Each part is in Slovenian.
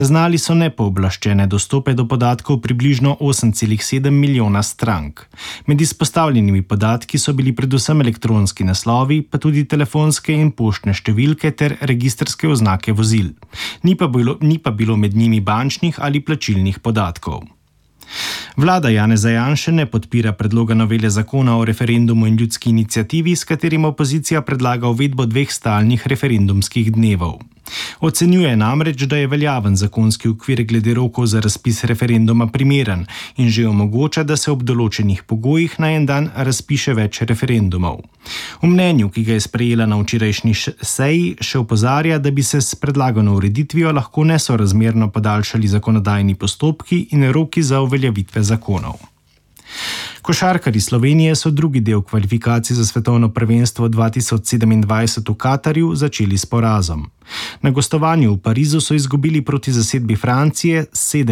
Znali so nepooblaščene dostope do podatkov približno 8,7 milijona strank. Med izpostavljenimi podatki so bili predvsem elektronski naslovi, pa tudi telefonske in poštne številke ter registrske oznake vozil. Ni pa bilo med njimi bančnih ali plačilnih podatkov. Vlada Janeza Janše ne podpira predloga novele zakona o referendumu in ljudski iniciativi, s katerim opozicija predlaga uvedbo 2 stalnih referendumskih dnevov. Ocenjuje namreč, da je veljaven zakonski okvir glede rokov za razpis referenduma primeren in že omogoča, da se ob določenih pogojih na en dan razpiše več referendumov. V mnenju, ki ga je sprejela na včerajšnji seji, še opozarja, da bi se s predlagano ureditvijo lahko nesorazmerno podaljšali zakonodajni postopki in roki za uveljavitve zakonov. Košarkarji Slovenije so drugi del kvalifikacij za svetovno prvenstvo 2027 v Katarju začeli s porazom. Na gostovanju v Parizu so izgubili proti zasedbi Francije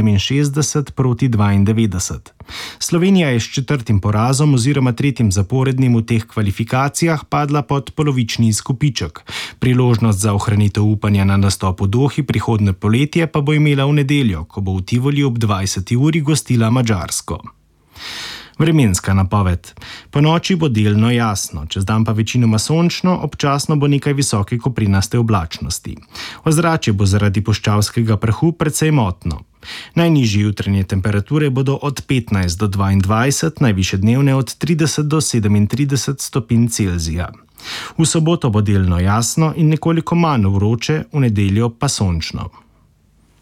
67-92. Slovenija je s 4. porazom oziroma 3. zaporednim v teh kvalifikacijah padla pod polovični izkupiček. Priložnost za ohranitev upanja na nastop v Dohi prihodnje poletje pa bo imela v nedeljo, ko bo v Tivoli ob 20. uri gostila Madžarsko. Vremenska napoved. Ponoči bo delno jasno, čez dan pa večinoma sončno, občasno bo nekaj visoke koprinaste oblačnosti. Ozračje bo zaradi puščavskega prahu precej motno. Najnižje jutranje temperature bodo od 15 do 22, najvišje dnevne od 30 do 37 stopinj Celzija. V soboto bo delno jasno in nekoliko manj vroče, v nedeljo pa sončno.